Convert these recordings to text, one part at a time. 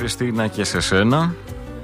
Χριστίνα, και σε σένα.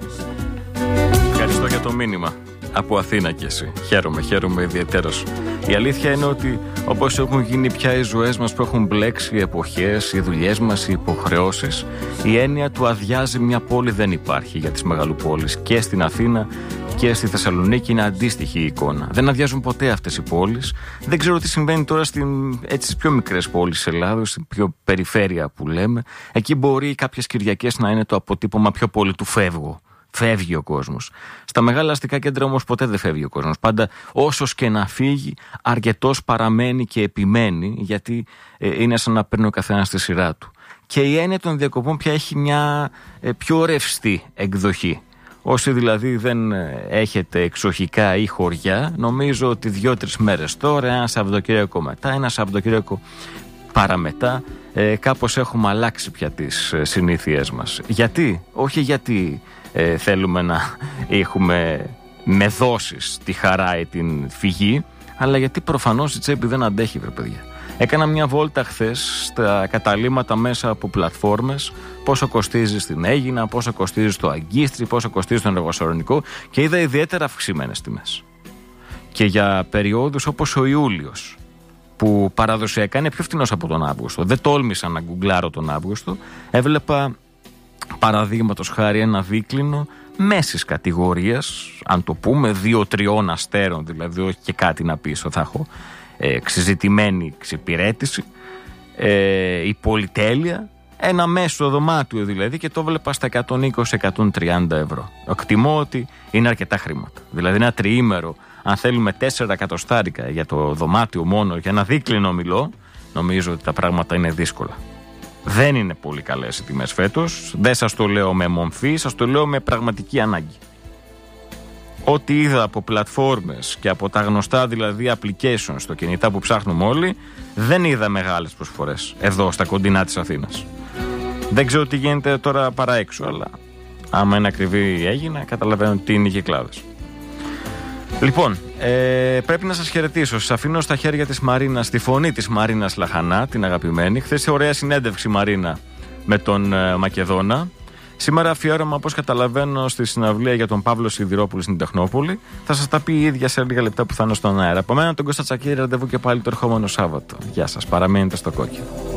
Ευχαριστώ για το μήνυμα. Από Αθήνα και εσύ. Χαίρομαι ιδιαιτέρως. Η αλήθεια είναι ότι όπως έχουν γίνει πια οι ζωές μας, που έχουν μπλέξει οι εποχές, οι δουλειές μας, οι υποχρεώσεις, η έννοια του αδειάζει μια πόλη δεν υπάρχει για τις μεγαλοπόλεις. Και στην Αθήνα και στη Θεσσαλονίκη είναι αντίστοιχη η εικόνα. Δεν αδειάζουν ποτέ αυτές οι πόλεις. Δεν ξέρω τι συμβαίνει τώρα στις πιο μικρές πόλεις της Ελλάδος, στην πιο περιφέρεια που λέμε. Εκεί μπορεί κάποιες Κυριακές να είναι το αποτύπωμα πιο πολύ του φεύγω. Φεύγει ο κόσμος. Στα μεγάλα αστικά κέντρα όμως ποτέ δεν φεύγει ο κόσμος. Πάντα όσος και να φύγει, αρκετός παραμένει και επιμένει, γιατί είναι σαν να παίρνει ο καθένας τη σειρά του. Και η έννοια των διακοπών πια έχει μια πιο ρευστή εκδοχή. Όσοι δηλαδή δεν έχετε εξοχικά ή χωριά, νομίζω ότι 2-3 μέρες τώρα, ένα Σαββατοκύριακο μετά, ένα Σαββατοκύριακο παραμετά, κάπως έχουμε αλλάξει πια τις συνήθειές μας. Γιατί? Όχι γιατί θέλουμε να έχουμε με δόσεις τη χαρά ή την φυγή, αλλά γιατί προφανώς η τσέπη δεν αντέχει, βρε παιδιά. Έκανα μια βόλτα χθες στα καταλύματα μέσα από πλατφόρμες, πόσο κοστίζει στην Αίγινα, πόσο κοστίζει στο Αγκίστρι, πόσο κοστίζει στον Εργοσαλονικό, και είδα ιδιαίτερα αυξημένες τιμές. Και για περιόδους όπως ο Ιούλιος, που παραδοσιακά είναι πιο φθηνός από τον Αύγουστο, δεν τόλμησα να γκουγκλάρω τον Αύγουστο, έβλεπα παραδείγματος χάρη ένα δίκλινο μέσης κατηγορίας, αν το πούμε 2-3 αστέρων, δηλαδή όχι και κάτι να πίσω, θα έχω εξειζητημένη εξυπηρέτηση, η πολυτέλεια, ένα μέσο δωμάτιο δηλαδή, και το βλέπα στα 120-130 ευρώ. Εκτιμώ ότι είναι αρκετά χρήματα. Δηλαδή ένα τριήμερο, αν θέλουμε 4 εκατοστάρικα για το δωμάτιο μόνο, για ένα δίκλινο μιλώ, νομίζω ότι τα πράγματα είναι δύσκολα. Δεν είναι πολύ καλές οι τιμές φέτος. Δεν σας το λέω με μομφή, σας το λέω με πραγματική ανάγκη. Ό,τι είδα από πλατφόρμες και από τα γνωστά δηλαδή applications στο κινητά που ψάχνουμε όλοι, δεν είδα μεγάλες προσφορές εδώ στα κοντινά της Αθήνας. Δεν ξέρω τι γίνεται τώρα παρά έξω, αλλά άμα είναι ακριβή Αίγινα, καταλαβαίνω τι είναι οι κυκλάδες. Λοιπόν, πρέπει να σας χαιρετήσω. Σας αφήνω στα χέρια της Μαρίνας, τη φωνή της Μαρίνας Λαχανά, την αγαπημένη. Χθες ωραία συνέντευξη, Μαρίνα, με τον Μακεδόνα. Σήμερα αφιέρωμα, όπως καταλαβαίνω, στη συναυλία για τον Παύλο Σιδηρόπουλο στην Τεχνόπολη. Θα σας τα πει η ίδια σε λίγα λεπτά που θα είναι στον αέρα. Από μένα τον Κώστα Τσακίρη, ραντεβού και πάλι το ερχόμενο Σάββατο. Γεια σας, παραμένετε στο κόκκινο.